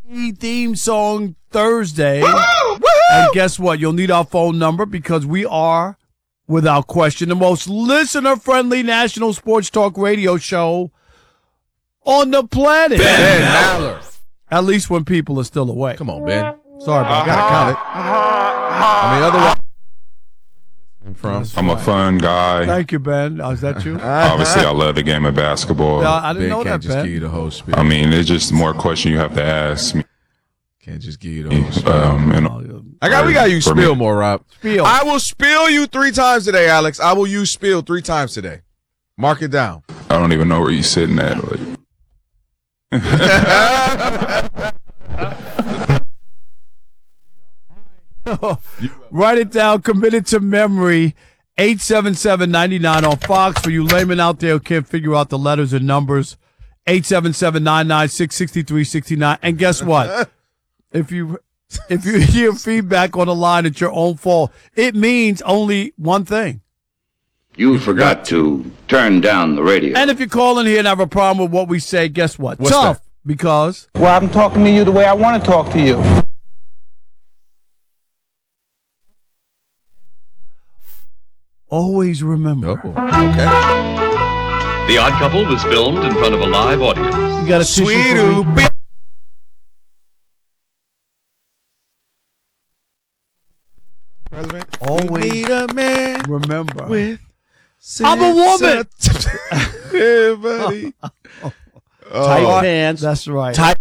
theme song Thursday. And guess what? You'll need our phone number because we are, without question, the most listener-friendly national sports talk radio show on the planet. Ben Maller. At least when people are still awake. Come on, Ben. Sorry about that. Count it. I mean, otherwise. I'm a fun guy. Thank you, Ben. Is that you? Obviously, I love the game of basketball. No, I didn't Ben know can't that, just give Ben. you the whole spiel. I mean, it's just more question you have to ask me. Can't just give you the whole spiel. We got you For spill me. more, Rob. Spiel. I will spill you 3 times today, Alex. I will use spill 3 times today. Mark it down. I don't even know where you're sitting at. Write it down. Commit it to memory. 877-99 on Fox. For you laymen out there who can't figure out the letters and numbers, 877-996-6369. And guess what? If you hear feedback on the line, it's your own fault. It means only one thing. You forgot to turn down the radio. And if you call in here and have a problem with what we say, guess what? What's Tough. that? Because Well, I'm talking to you the way I want to talk to you. always remember. Oh, okay. The Odd Couple was filmed in front of a live audience. You got a tissue Sweet for me? President. Always Need a man remember. with I'm a woman. Everybody. Tight pants. That's right. Tight.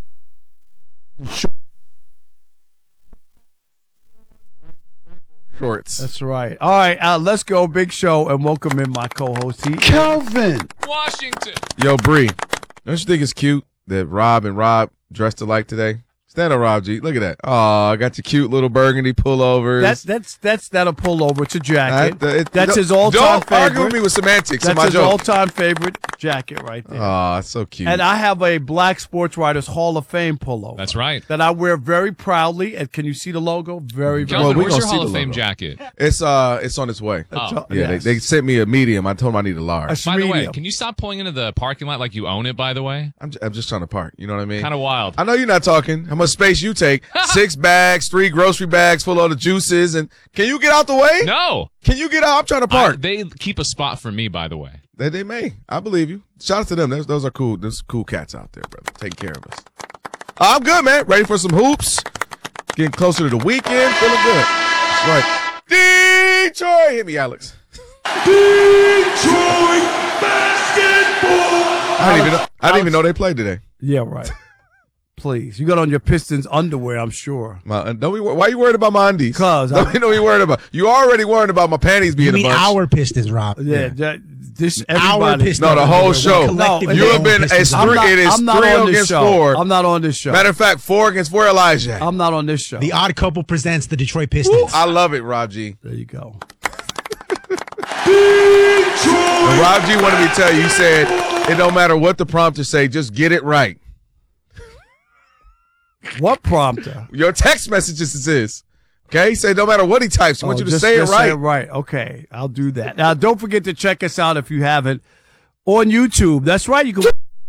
Shorts. That's right. All right, let's go. Big show, and welcome in my co-host, Kelvin Washington. Yo, Bree, don't you think it's cute that Rob and Rob dressed alike today? Stand up, Rob G. Look at that. Oh, I got your cute little burgundy pullovers. That's not a pullover. It's a jacket. That's That's his all-time Don't argue favorite. with me with semantics. That's my his joke. all-time favorite jacket right there. Oh, that's so cute. And I have a Black Sports Writers Hall of Fame pullover. That's right. That I wear very proudly. And can you see the logo? Very, very. Kelvin, we where's gonna your see Hall the of Fame logo. jacket? It's on its way. Oh. Yeah, Yes. they sent me a medium. I told them I need a large. By the way, medium. can you stop pulling into the parking lot like you own it, by the way? I'm just trying to park. You know what I mean? Kind of wild. I know you're not talking. How much space you take? 6 bags, 3 grocery bags full of the juices. And can you get out the way? No. Can you get out? I'm trying to park. They keep a spot for me, by the way. They may. I believe you. Shout out to them. Those are cool. There's cool cats out there, brother. Taking care of us. I'm good, man. Ready for some hoops. Getting closer to the weekend. Feeling good. That's right. Detroit. Hit me, Alex. Detroit basketball. I didn't even know they played today. Yeah, right. Please. You got on your Pistons underwear, I'm sure. Why are you worried about my undies? Because Don't you know what you're worried about? You already worried about my panties being You mean a bunch. our Pistons, Rob? Yeah, this Our everybody. Pistons. No, the whole show. No, You have been Pistons. it is I'm not 3 on this against show. 4. I'm not on this show. Matter of fact, 4 against 4, Elijah. I'm not on this show. The Odd Couple presents the Detroit Pistons. I love it, Rob G. There you go. And Rob G wanted me to tell you, he said, it don't matter what the prompter say, just get it right. What prompter? Your text messages is. Okay? He said no matter what he types, he wants you to just say it just right. Say it right. Okay, I'll do that. Now, don't forget to check us out if you haven't on YouTube. That's right. You can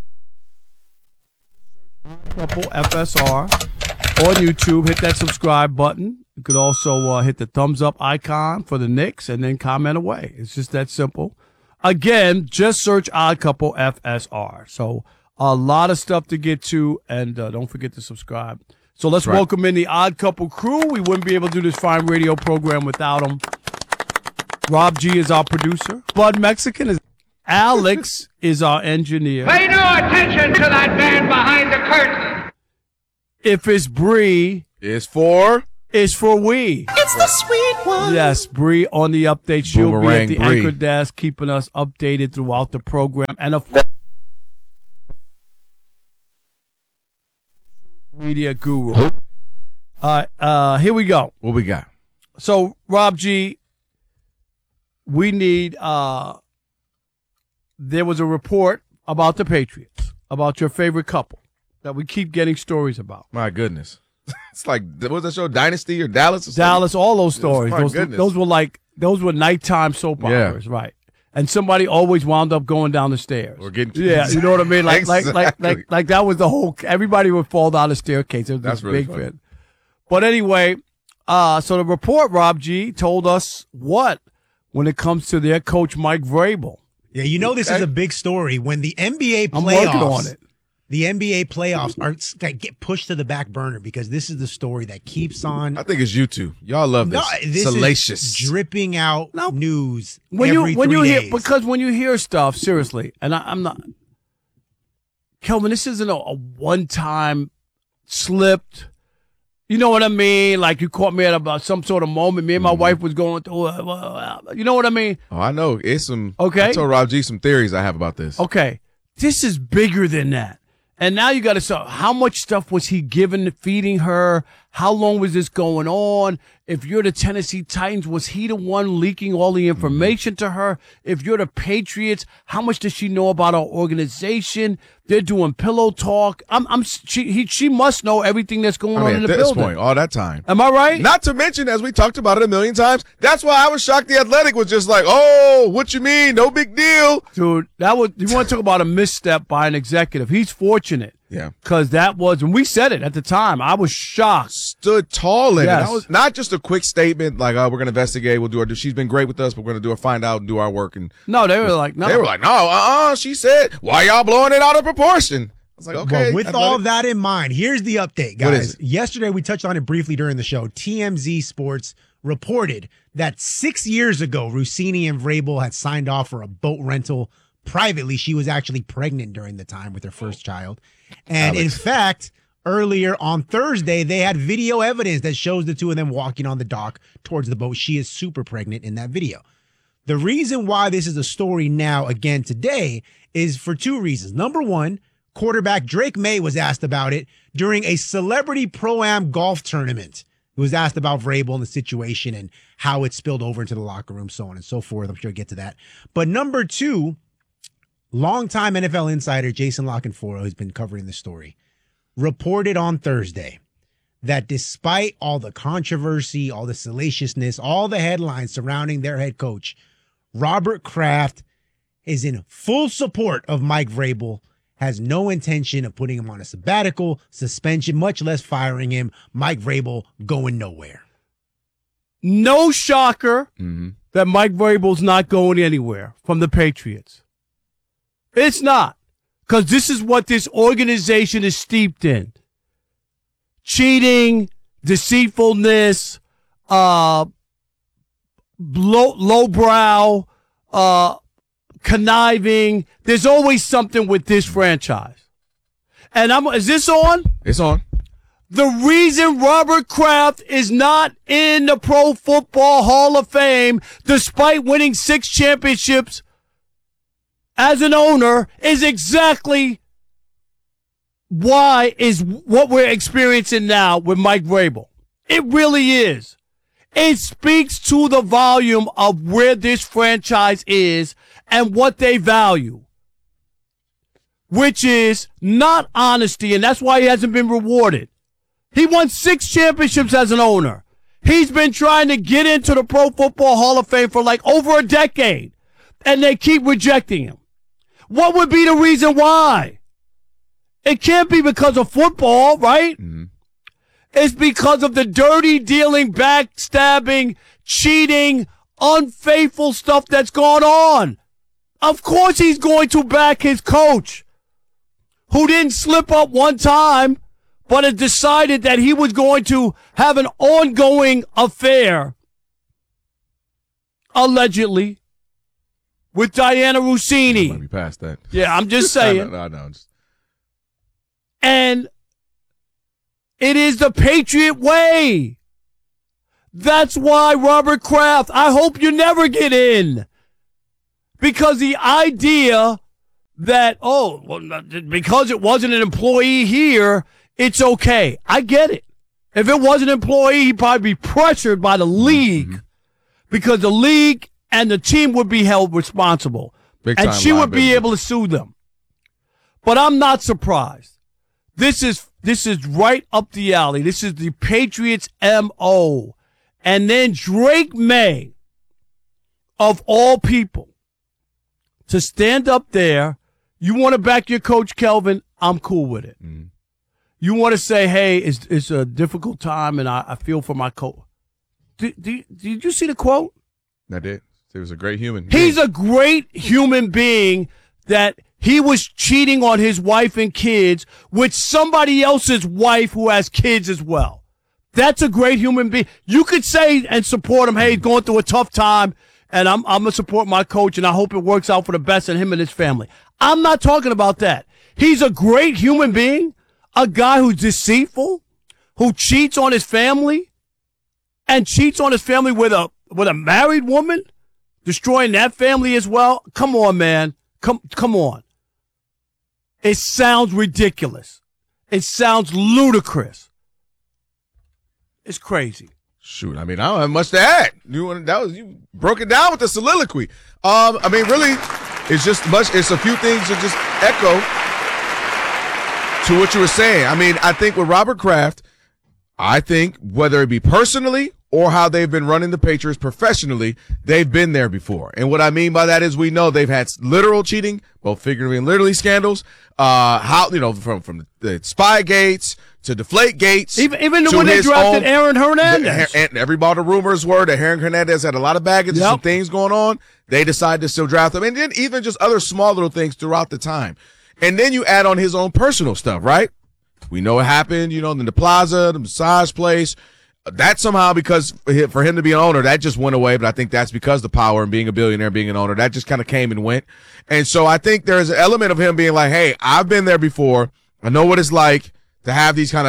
Couple FSR on YouTube. Hit that subscribe button. You could also hit the thumbs up icon for the Knicks and then comment away. It's just that simple. Again, just search Odd Couple FSR. So a lot of stuff to get to, and don't forget to subscribe. So let's welcome in the Odd Couple crew. We wouldn't be able to do this fine radio program without them. Rob G is our producer. Bud Mexican is Alex is our engineer. Pay no attention to that man behind the curtain. If it's Bree, It's for it's for we. It's the sweet one. Yes, Bree on the update. She'll be at Boomerang the Bree. anchor desk, keeping us updated throughout the program. And of course, media guru. Here we go. what we got? So, Rob G, we need there was a report about the Patriots, about your favorite couple that we keep getting stories about. My goodness. It's like, what was that show? Dynasty or Dallas? Or something? Dallas, all those stories. My Those goodness. were nighttime soap Yeah. operas, right? and somebody always wound up going down the stairs. Or getting yeah, you know what I mean? Like Exactly. like that was the whole. Everybody would fall down the staircase. It was That's this really big funny. fit. But anyway, so the report, Rob G, told us what when it comes to their coach Mike Vrabel. Yeah, you know this is a big story. When the NBA I'm playoffs, working on it. The NBA playoffs get pushed to the back burner because this is the story that keeps on. I think it's you two. Y'all love this. This Salacious. is dripping out news When every you 3 hear days. because when you hear stuff seriously, and I'm not, Kelvin, this isn't a one-time slipped. You know what I mean? Like you caught me at about some sort of moment. Me and my wife was going through. You know what I mean? Oh, I know. It's some. Okay. I told Rob G some theories I have about this. Okay, this is bigger than that. And now you got to say, how much stuff was he feeding her? How long was this going on? If you're the Tennessee Titans, was he the one leaking all the information to her? If you're the Patriots, how much does she know about our organization? They're doing pillow talk. She must know everything that's going on in the at this building. point, all that time. Am I right? Not to mention, as we talked about it a million times, that's why I was shocked the Athletic was just like, oh, what you mean? No big deal. Dude, you want to talk about a misstep by an executive. He's fortunate. Yeah. Because that was, and we said it at the time, I was shocked. Stood tall in it. Yes. That was not just a quick statement like, we're going to investigate. We'll do our, she's been great with us, but we're going to find out and do our work. And No, they were like, no. they were like, no, she said, why y'all blowing it out of proportion? I was like, okay. Well, with all that in mind, here's the update, What guys. is it? Yesterday, we touched on it briefly during the show. TMZ Sports reported that 6 years ago, Rossini and Vrabel had signed off for a boat rental privately. She was actually pregnant during the time with her first child. And in fact, earlier on Thursday, they had video evidence that shows the two of them walking on the dock towards the boat. She is super pregnant in that video. The reason why this is a story now again today is for two reasons. Number one, quarterback Drake May was asked about it during a celebrity pro-am golf tournament. He was asked about Vrabel and the situation and how it spilled over into the locker room, so on and so forth. I'm sure we'll get to that. But number two, longtime NFL insider Jason Lockenforo, who's been covering the story, reported on Thursday that despite all the controversy, all the salaciousness, all the headlines surrounding their head coach, Robert Kraft is in full support of Mike Vrabel, has no intention of putting him on a sabbatical, suspension, much less firing him. Mike Vrabel going nowhere. No shocker that Mike Vrabel's not going anywhere from the Patriots. It's not. Because this is what this organization is steeped in. Cheating, deceitfulness, lowbrow, conniving. There's always something with this franchise. And is this on? It's on. The reason Robert Kraft is not in the Pro Football Hall of Fame, despite winning 6 championships as an owner, is exactly why is what we're experiencing now with Mike Vrabel. It really is. It speaks to the volume of where this franchise is and what they value, which is not honesty, and that's why he hasn't been rewarded. He won 6 championships as an owner. He's been trying to get into the Pro Football Hall of Fame for like over a decade, and they keep rejecting him. What would be the reason why? It can't be because of football, right? It's because of the dirty dealing, backstabbing, cheating, unfaithful stuff that's gone on. Of course he's going to back his coach, who didn't slip up one time, but had decided that he was going to have an ongoing affair, allegedly, with Diana Let Rossini. me pass that. Yeah, I'm just saying. I know. And it is the Patriot way. That's why, Robert Kraft, I hope you never get in. Because the idea that, because it wasn't an employee here, it's okay. I get it. If it was an employee, he'd probably be pressured by the league because the league and the team would be held responsible. Big And time she would be liability. able to sue them. But I'm not surprised. This is right up the alley. This is the Patriots' MO. And then Drake May, of all people, to stand up there. You want to back your coach, Kelvin? I'm cool with it. You want to say, hey, it's a difficult time, and I feel for my coach. Did you see the quote? I did. He was a great human. He's a great human being that he was cheating on his wife and kids with somebody else's wife who has kids as well. That's a great human being. You could say and support him, hey, he's going through a tough time, and I'm going to support my coach, and I hope it works out for the best in him and his family. I'm not talking about that. He's a great human being, a guy who's deceitful, who cheats on his family, and cheats on his family with a married woman, destroying that family as well. Come on, man. Come on. It sounds ridiculous. It sounds ludicrous. It's crazy. Shoot, I mean, I don't have much to add. You broke it down with the soliloquy. I mean, really, it's a few things to just echo to what you were saying. I mean, I think with Robert Kraft, I think whether it be personally or how they've been running the Patriots professionally, they've been there before. And what I mean by that is we know they've had literal cheating, both figuratively and literally scandals. From the spy gates to deflate gates. Even when they drafted Aaron Hernandez. And everybody, the rumors were that Aaron Hernandez had a lot of baggage and some things going on. They decided to still draft him. And then even just other small little things throughout the time. And then you add on his own personal stuff, right? We know it happened, in the plaza, the massage place. That somehow, because for him to be an owner, that just went away. But I think that's because the power and being a billionaire, being an owner, that just kind of came and went. And so I think there's an element of him being like, hey, I've been there before. I know what it's like to have these kind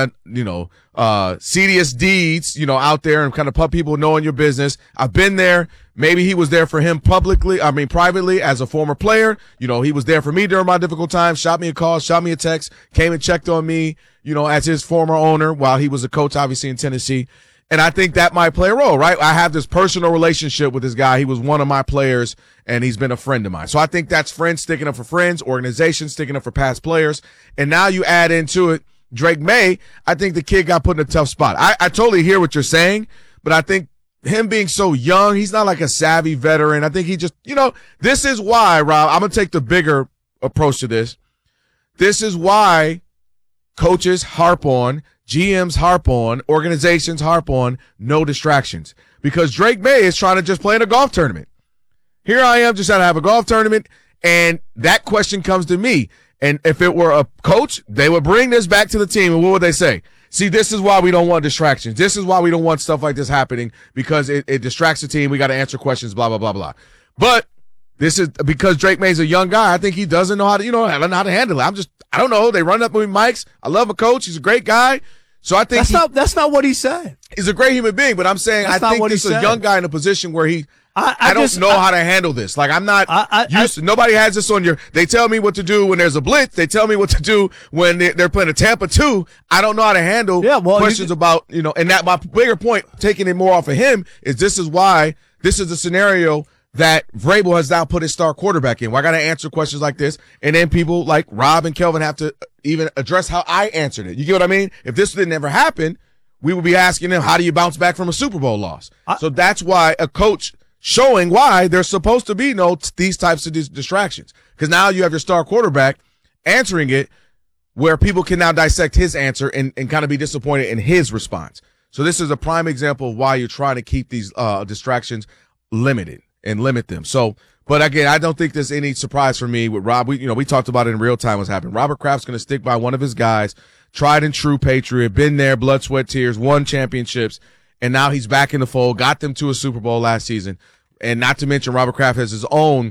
of, serious deeds, out there and kind of put people knowing your business. I've been there. Maybe he was there for him privately as a former player. He was there for me during my difficult times, shot me a call, shot me a text, came and checked on me, as his former owner while he was a coach, obviously in Tennessee. And I think that might play a role, right? I have this personal relationship with this guy. He was one of my players, and he's been a friend of mine. So I think that's friends sticking up for friends, organizations sticking up for past players. And now you add into it Drake May. I think the kid got put in a tough spot. I totally hear what you're saying, but I think him being so young, he's not like a savvy veteran. I think he just, this is why, Rob, I'm going to take the bigger approach to this. This is why coaches harp on, GMs harp on, organizations harp on, no distractions. Because Drake May is trying to just play in a golf tournament. Here I am just trying to have a golf tournament, and that question comes to me. And if it were a coach, they would bring this back to the team, and what would they say? See, this is why we don't want distractions. This is why we don't want stuff like this happening, because it distracts the team. We got to answer questions, blah, blah, blah, blah. But this is because Drake May's a young guy. I think he doesn't know how to, how to handle it. I don't know. They run up with mics. I love a coach. He's a great guy. So I think that's not what he said. He's a great human being, but I'm saying I think this is a young guy in a position where I don't know how to handle this. Like, I'm not used to, nobody has this on they tell me what to do when there's a blitz. They tell me what to do when they're playing a Tampa 2. I don't know how to handle questions about, and that my bigger point, taking it more off of him, is this is the scenario that Vrabel has now put his star quarterback in. Where I got to answer questions like this, and then people like Rob and Kelvin have to even address how I answered it. You get what I mean? If this didn't ever happen, we would be asking them, how do you bounce back from a Super Bowl loss? So that's why a coach showing why there's supposed to be these types of distractions. Because now you have your star quarterback answering it where people can now dissect his answer and kind of be disappointed in his response. So this is a prime example of why you're trying to keep these distractions limited and limit them. So, but again, I don't think there's any surprise for me with Rob. We talked about it in real time what's happened. Robert Kraft's going to stick by one of his guys, tried and true Patriot, been there, blood, sweat, tears, won championships, and now he's back in the fold, got them to a Super Bowl last season. And not to mention Robert Kraft has his own,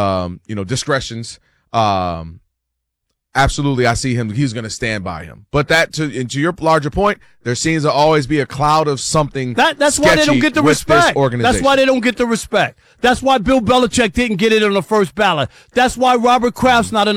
discretions. Absolutely, I see him. He's going to stand by him. But to your larger point, there seems to always be a cloud of something. That's why they don't get the respect. That's why they don't get the respect. That's why Bill Belichick didn't get it on the first ballot. That's why Robert Kraft's not in